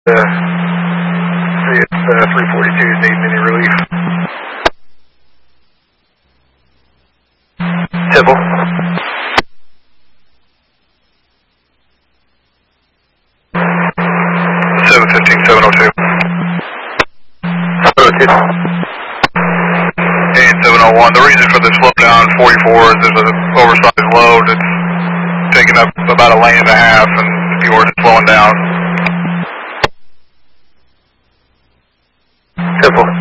See if 342 needing any relief. Tipple. 715, 702. 702. And 701. The reason for the slowdown 44 is there's an oversized load that's taking up about a lane and a half, and if you were slowing down. Tipple.